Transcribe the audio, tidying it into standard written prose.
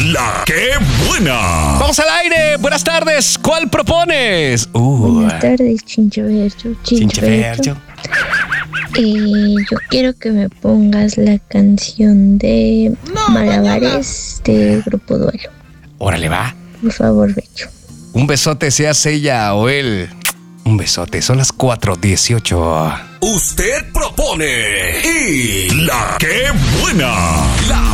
La que buena. Vamos al aire. Buenas tardes. ¿Cuál propones? Buenas tardes, Chinchavercho. Yo quiero que me pongas la canción de Malabares de Grupo Duelo. Órale, va. Por favor, Becho. Un besote, seas ella o él. Un besote. Son las 4:18. Usted propone y la que buena. La